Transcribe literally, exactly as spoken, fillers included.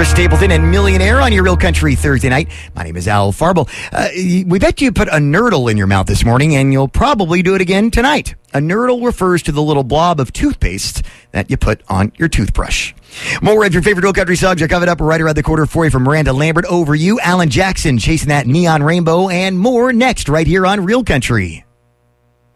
Chris Stapleton and Millionaire on your Real Country Thursday night. My name is Al Farble. Uh, we bet you put a nurdle in your mouth this morning, and you'll probably do it again tonight. A nurdle refers to the little blob of toothpaste that you put on your toothbrush. More of your favorite Real Country songs are coming up right around the corner for you from Miranda Lambert. Over You, Alan Jackson, Chasing That Neon Rainbow, and more next right here on Real Country.